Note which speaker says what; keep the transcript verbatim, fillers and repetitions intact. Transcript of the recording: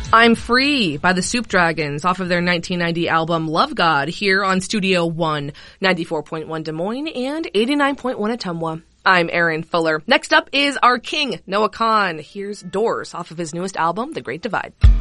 Speaker 1: I'm Free by the Soup Dragons off of their nineteen ninety album Love God here on Studio One, ninety-four point one Des Moines and eighty-nine point one Ottumwa. I'm Erin Fuller. Next up is our king, Noah Kahan. Here's Doors off of his newest album, The Great Divide.